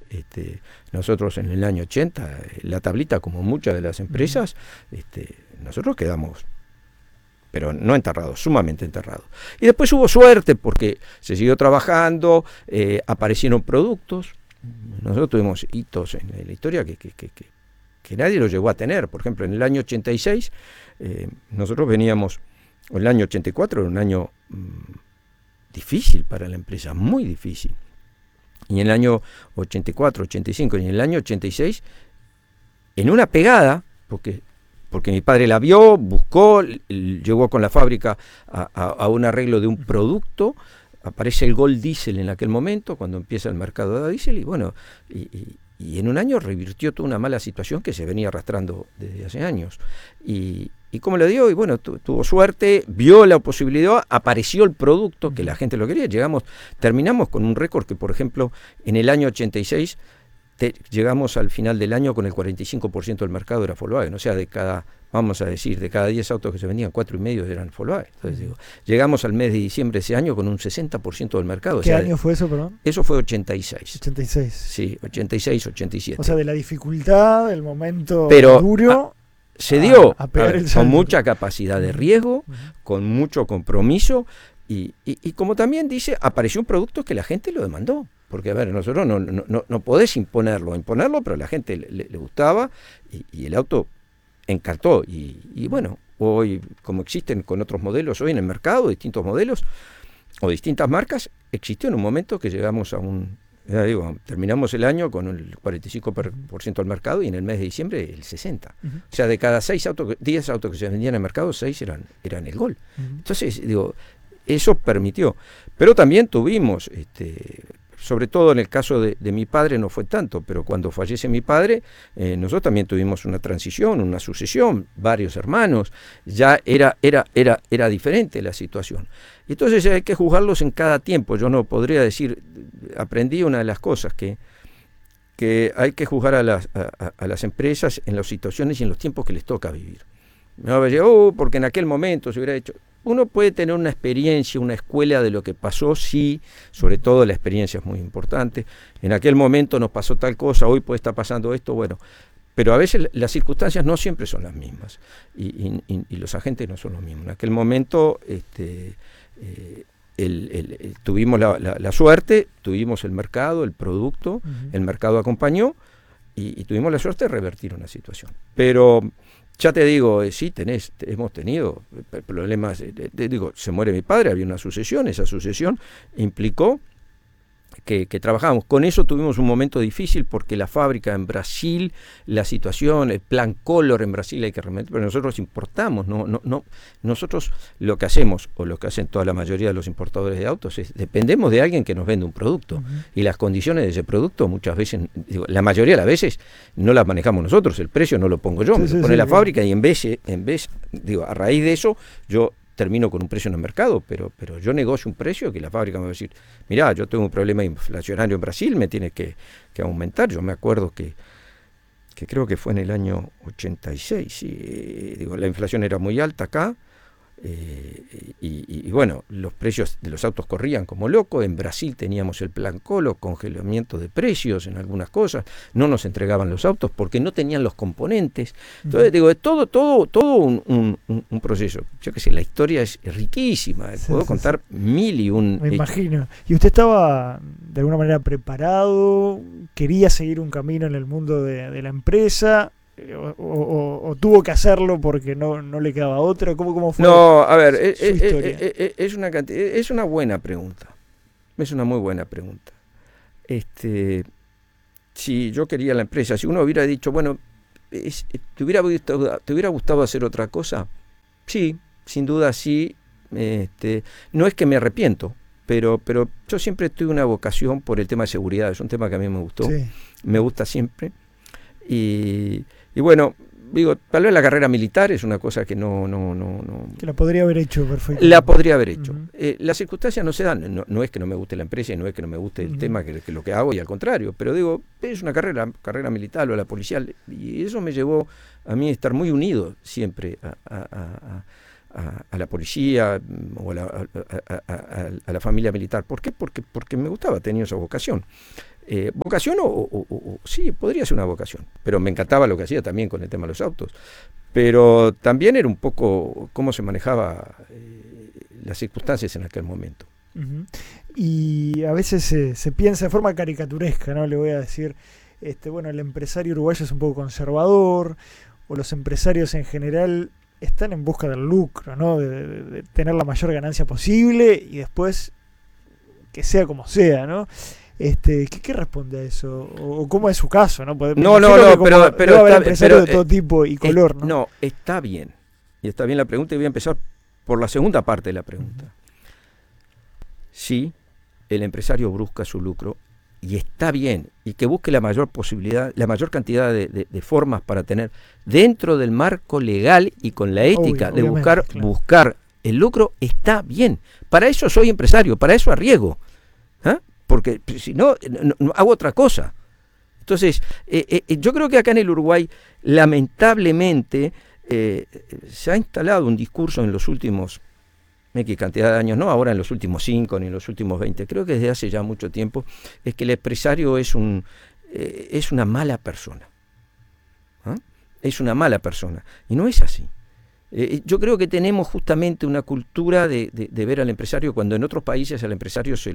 nosotros en el año 80, la tablita, como muchas de las empresas, nosotros quedamos, pero no enterrados, sumamente enterrados. Y después hubo suerte porque se siguió trabajando, aparecieron productos. Nosotros tuvimos hitos en la historia que nadie lo llegó a tener. Por ejemplo, en el año 86, nosotros veníamos, el año 84 era un año difícil para la empresa, muy difícil. Y en el año 84, 85 y en el año 86, en una pegada, porque mi padre la vio, buscó, llegó con la fábrica a un arreglo de un producto, aparece el Gol Diesel en aquel momento, cuando empieza el mercado de diésel, y bueno, y en un año revirtió toda una mala situación que se venía arrastrando desde hace años. Y como le dio, y bueno, tuvo suerte, vio la posibilidad, apareció el producto que la gente lo quería, terminamos con un récord que, por ejemplo, en el año 86, llegamos al final del año con el 45% del mercado era Volkswagen, o sea, de cada 10 autos que se vendían, 4,5 eran Volkswagen. Entonces, llegamos al mes de diciembre de ese año con un 60% del mercado. ¿Qué año fue eso, perdón? Eso fue 86. 86. Sí, 86, 87. O sea, de la dificultad, del momento duro... Se dio con mucha capacidad de riesgo, con mucho compromiso, y como también dice, apareció un producto que la gente lo demandó. Porque, a ver, nosotros no podés imponerlo, pero a la gente le gustaba, y el auto encantó. Y bueno, hoy, como existen con otros modelos, hoy en el mercado, distintos modelos o distintas marcas, existió en un momento que llegamos a terminamos el año con el 45% del mercado y en el mes de diciembre el 60%. O sea, de cada 10 autos que se vendían en el mercado, 6 eran el Gol. Entonces, eso permitió. Pero también tuvimos, sobre todo en el caso de mi padre no fue tanto, pero cuando fallece mi padre, nosotros también tuvimos una transición, una sucesión, varios hermanos, ya era diferente la situación. Entonces hay que juzgarlos en cada tiempo. Yo no podría decir, aprendí una de las cosas, que hay que juzgar a las empresas en las situaciones y en los tiempos que les toca vivir. No porque en aquel momento se hubiera hecho... Uno puede tener una experiencia, una escuela de lo que pasó, sí, sobre todo la experiencia es muy importante. En aquel momento nos pasó tal cosa, hoy puede estar pasando esto, bueno, pero a veces las circunstancias no siempre son las mismas y los agentes no son los mismos. En aquel momento tuvimos la suerte, tuvimos el mercado, el producto, el mercado acompañó y tuvimos la suerte de revertir una situación. Pero... ya te digo, sí, hemos tenido problemas. Se muere mi padre, había una sucesión, esa sucesión implicó que trabajábamos. Con eso tuvimos un momento difícil porque la fábrica en Brasil, la situación, el plan Collor en Brasil hay que remeter, pero nosotros importamos, nosotros lo que hacemos, o lo que hacen toda la mayoría de los importadores de autos, es dependemos de alguien que nos vende un producto, y las condiciones de ese producto muchas veces, la mayoría de las veces, no las manejamos nosotros, el precio no lo pongo yo, me lo pone la fábrica, y en vez, a raíz de eso, yo termino con un precio en el mercado, pero yo negocio un precio que la fábrica me va a decir, mirá, yo tengo un problema inflacionario en Brasil, me tiene que aumentar. Yo me acuerdo que creo que fue en el año 86, la inflación era muy alta acá, y bueno, los precios de los autos corrían como locos. En Brasil teníamos el plan Collor, congelamiento de precios en algunas cosas, no nos entregaban los autos porque no tenían los componentes. Entonces, todo un proceso. Yo qué sé, la historia es riquísima, puedo contar mil y un... Me imagino. ¿Y usted estaba de alguna manera preparado? ¿Quería seguir un camino en el mundo de la empresa? O tuvo que hacerlo porque no le quedaba otra? ¿Cómo fue? No, a ver, es una buena pregunta. Es una muy buena pregunta. Si yo quería la empresa, si uno hubiera dicho, bueno, ¿te hubiera gustado hacer otra cosa? Sí, sin duda sí. No es que me arrepiento, pero yo siempre tuve una vocación por el tema de seguridad. Es un tema que a mí me gustó. Sí. Me gusta siempre. Y bueno, tal vez la carrera militar es una cosa que no... Que la podría haber hecho perfectamente. La podría haber hecho. Las circunstancias no se dan. No es que no me guste la empresa y no es que no me guste el tema que lo que hago, y al contrario. Pero es una carrera militar o la policial. Y eso me llevó a mí a estar muy unido siempre a la policía o a la familia militar. ¿Por qué? Porque me gustaba, tenía esa vocación. Vocación sí, podría ser una vocación, pero me encantaba lo que hacía también con el tema de los autos. Pero también era un poco cómo se manejaba las circunstancias en aquel momento. Uh-huh. Y a veces se piensa de forma caricaturesca, ¿no? Le voy a decir, bueno, el empresario uruguayo es un poco conservador, o los empresarios en general están en busca del lucro, ¿no? De tener la mayor ganancia posible y después que sea como sea, ¿no? ¿Qué responde a eso? ¿O cómo es su caso? No, pero debe haber empresarios de todo tipo y color, ¿no? No, está bien. Y está bien la pregunta y voy a empezar por la segunda parte de la pregunta. Sí, el empresario busca su lucro y está bien, y que busque la mayor posibilidad, la mayor cantidad de formas para tener dentro del marco legal y con la ética de buscar el lucro, está bien. Para eso soy empresario, para eso arriesgo. Porque si no hago otra cosa. Entonces, yo creo que acá en el Uruguay, lamentablemente, se ha instalado un discurso en los últimos X cantidad de años, no ahora en los últimos 5 ni en los últimos 20, creo que desde hace ya mucho tiempo, es que el empresario es una mala persona. Es una mala persona. Y no es así. Yo creo que tenemos justamente una cultura de ver al empresario, cuando en otros países al empresario se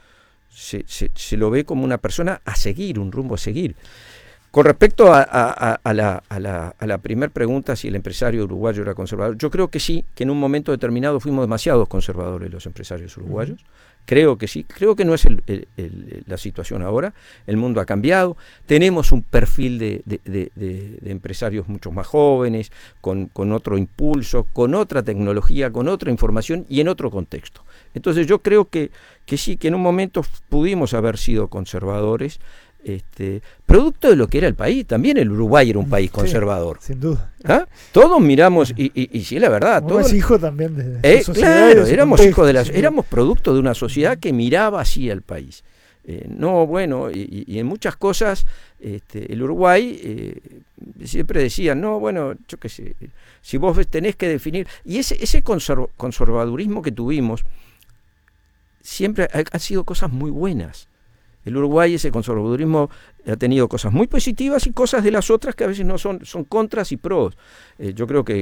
lo ve como una persona a seguir, un rumbo a seguir. Con respecto a la primera pregunta, si el empresario uruguayo era conservador, yo creo que sí, que en un momento determinado fuimos demasiados conservadores los empresarios uruguayos. Creo que sí, creo que no es la situación ahora. El mundo ha cambiado, tenemos un perfil de empresarios mucho más jóvenes, con otro impulso, con otra tecnología, con otra información y en otro contexto. Entonces yo creo que sí, que en un momento pudimos haber sido conservadores, producto de lo que era el país. También el Uruguay era un país conservador. Sin duda. Todos miramos, y sí, la verdad. Todos hijo también de la sociedad. Claro, éramos hijos éramos producto de una sociedad que miraba así al país. Y en muchas cosas el Uruguay siempre decía, yo qué sé, si vos tenés que definir, y ese conservadurismo que tuvimos siempre han sido cosas muy buenas. El Uruguay, ese conservadurismo, ha tenido cosas muy positivas y cosas de las otras que a veces no son contras y pros. Yo creo que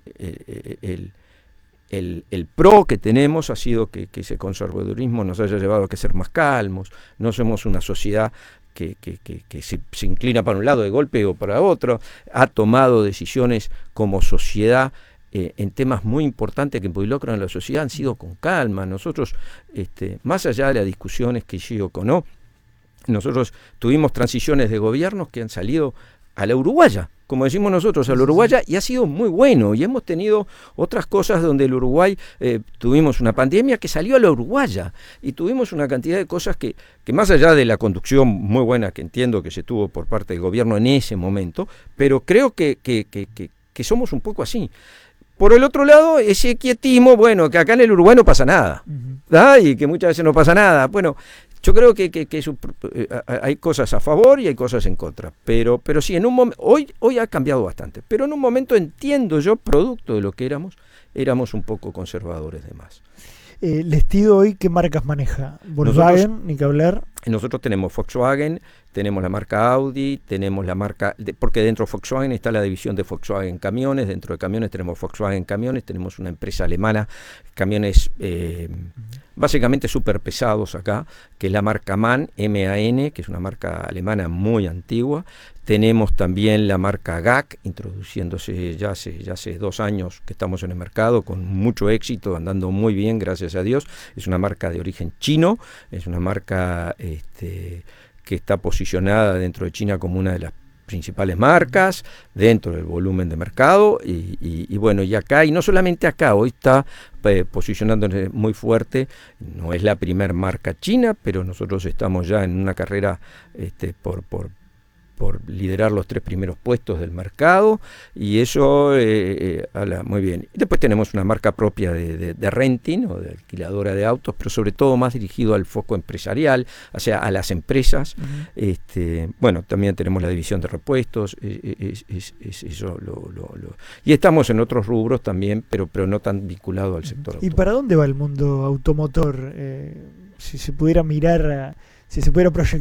el pro que tenemos ha sido que ese conservadurismo nos haya llevado a ser más calmos. No somos una sociedad que se inclina para un lado de golpe o para otro. Ha tomado decisiones como sociedad en temas muy importantes que involucran a la sociedad, han sido con calma. Nosotros, más allá de las discusiones que sí o no, nosotros tuvimos transiciones de gobiernos que han salido a la uruguaya, como decimos nosotros, a la uruguaya, y ha sido muy bueno. Y hemos tenido otras cosas donde el Uruguay, tuvimos una pandemia que salió a la uruguaya, y tuvimos una cantidad de cosas que más allá de la conducción muy buena que entiendo que se tuvo por parte del gobierno en ese momento, pero creo que somos un poco así. Por el otro lado, ese quietismo, que acá en el Uruguay no pasa nada, y que muchas veces no pasa nada. Bueno, yo creo que hay cosas a favor y hay cosas en contra, pero sí, hoy ha cambiado bastante, pero en un momento entiendo yo, producto de lo que éramos un poco conservadores de más. Lestido hoy, ¿qué marcas maneja? Volkswagen, ni que hablar. Nosotros tenemos Volkswagen, tenemos la marca Audi, tenemos la marca, porque dentro de Volkswagen está la división de Volkswagen Camiones, dentro de Camiones tenemos Volkswagen Camiones, tenemos una empresa alemana, camiones básicamente súper pesados acá, que es la marca MAN, M-A-N, que es una marca alemana muy antigua. Tenemos también la marca GAC, introduciéndose ya hace 2 años que estamos en el mercado, con mucho éxito, andando muy bien, gracias a Dios. Es una marca de origen chino, es una marca que está posicionada dentro de China como una de las principales marcas dentro del volumen de mercado y acá, y no solamente acá, hoy está posicionándose muy fuerte. No es la primer marca china, pero nosotros estamos ya en una carrera por liderar los 3 primeros puestos del mercado, y eso habla muy bien. Y después tenemos una marca propia de renting o de alquiladora de autos, pero sobre todo más dirigido al foco empresarial, o sea, a las empresas. También tenemos la división de repuestos, eso y estamos en otros rubros también, pero no tan vinculado al sector automotor. ¿Y para dónde va el mundo automotor? Si se pudiera mirar, si se pudiera proyectar